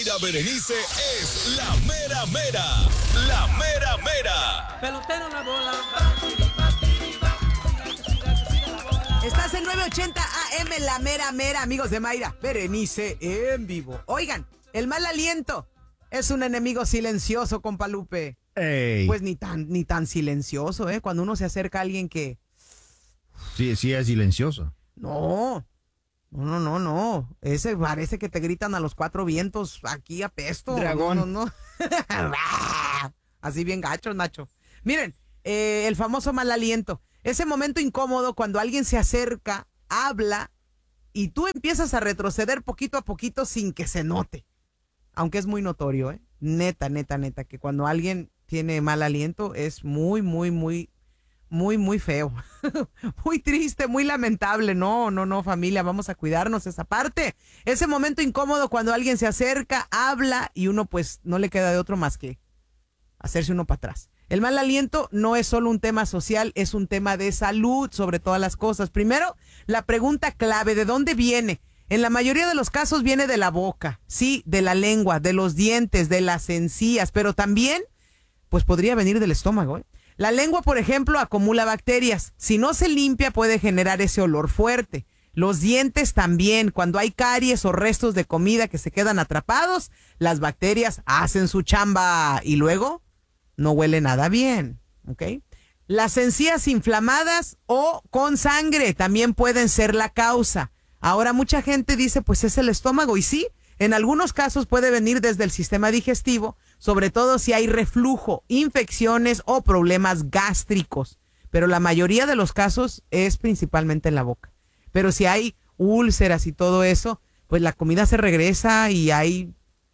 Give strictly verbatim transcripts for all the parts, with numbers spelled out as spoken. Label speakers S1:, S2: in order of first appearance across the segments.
S1: Mayra Berenice es la mera mera. La mera mera.
S2: Pelotero la bola.
S3: Estás en nueve ochenta A M, la mera mera, amigos de Mayra Berenice en vivo. Oigan, el mal aliento es un enemigo silencioso, compa Lupe.
S4: Ey.
S3: Pues ni tan, ni tan silencioso, ¿eh? Cuando uno se acerca a alguien que...
S4: Sí, sí es silencioso.
S3: No, no, no, no, no. Ese parece que te gritan a los cuatro vientos, aquí apesto.
S4: Dragón.
S3: No, no, no. Así bien gacho, Nacho. Miren, eh, el famoso mal aliento. Ese momento incómodo cuando alguien se acerca, habla y tú empiezas a retroceder poquito a poquito sin que se note. Aunque es muy notorio, ¿eh? Neta, neta, neta, que cuando alguien tiene mal aliento es muy, muy, muy, muy, muy feo. Muy triste, muy lamentable. No, no, no, familia, vamos a cuidarnos esa parte. Ese momento incómodo cuando alguien se acerca, habla y uno pues no le queda de otro más que hacerse uno para atrás. El mal aliento no es solo un tema social, es un tema de salud sobre todas las cosas. Primero, la pregunta clave, ¿de dónde viene? En la mayoría de los casos viene de la boca, sí, de la lengua, de los dientes, de las encías, pero también, pues podría venir del estómago, ¿eh? La lengua, por ejemplo, acumula bacterias. Si no se limpia, puede generar ese olor fuerte. Los dientes también, cuando hay caries o restos de comida que se quedan atrapados, las bacterias hacen su chamba y luego no huele nada bien, ¿ok? Las encías inflamadas o con sangre también pueden ser la causa. Ahora mucha gente dice, pues es el estómago, y sí, en algunos casos puede venir desde el sistema digestivo, sobre todo si hay reflujo, infecciones o problemas gástricos, pero la mayoría de los casos es principalmente en la boca. Pero si hay úlceras y todo eso, pues la comida se regresa y hay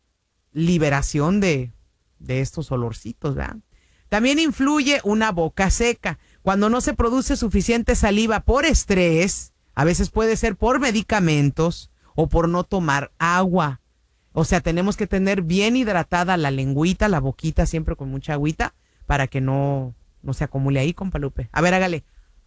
S3: liberación de, de estos olorcitos, ¿verdad? También influye una boca seca. Cuando no se produce suficiente saliva por estrés, a veces puede ser por medicamentos o por no tomar agua. O sea, tenemos que tener bien hidratada la lengüita, la boquita, siempre con mucha agüita, para que no, no se acumule ahí, compa Lupe. A ver, hágale.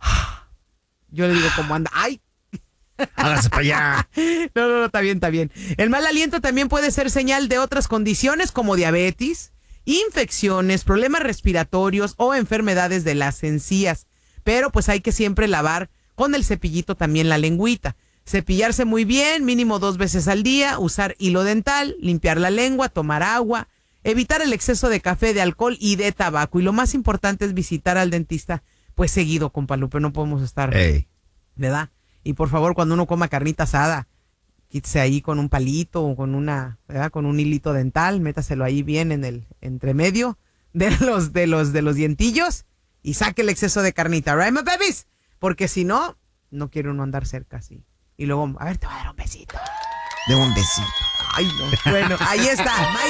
S3: Yo le digo cómo anda. ¡Ay!
S4: Hágase para allá.
S3: No, no, no, está bien, está bien. El mal aliento también puede ser señal de otras condiciones como diabetes, infecciones, problemas respiratorios o enfermedades de las encías. Pero pues hay que siempre lavar con el cepillito también la lengüita. Cepillarse muy bien, mínimo dos veces al día, usar hilo dental, limpiar la lengua, tomar agua, evitar el exceso de café, de alcohol y de tabaco. Y lo más importante es visitar al dentista, pues seguido, compa Lupe, no podemos estar,
S4: Ey.
S3: ¿verdad? Y por favor, cuando uno coma carnita asada, quítese ahí con un palito o con una, ¿verdad? Con un hilito dental, métaselo ahí bien en el entremedio de los, de los, de los dientillos y saque el exceso de carnita, right, my babies? Porque si no, no quiere uno andar cerca así. Y luego, a ver, te voy a dar un besito.
S4: De un besito.
S3: Ay, no. Bueno, ahí está.